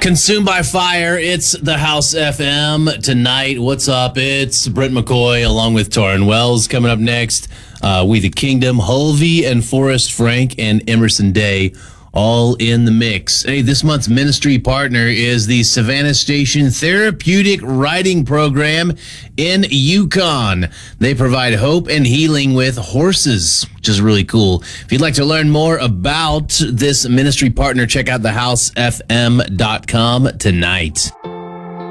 Consumed by Fire, it's the House FM tonight. What's up? It's Brent McCoy along with Torrin Wells. Coming up next, We the Kingdom, Hulvey and Forrest Frank and Emerson Day, all in the mix. Hey, this month's ministry partner is the Savannah Station Therapeutic Riding Program in Yukon. They provide hope and healing with horses, which is really cool. If you'd like to learn more about this ministry partner, check out thehousefm.com tonight.